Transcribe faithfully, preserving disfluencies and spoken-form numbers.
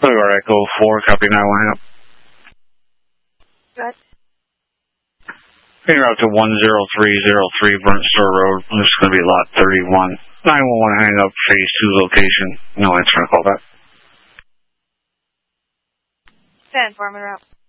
Boulevard Echo four, copy nine one hang up. Good. You're out to one zero three zero three Burnt Store Road. This is going to be lot thirty-one. nine one one hang up, phase two location. No answer to call back. ten four, I'm route.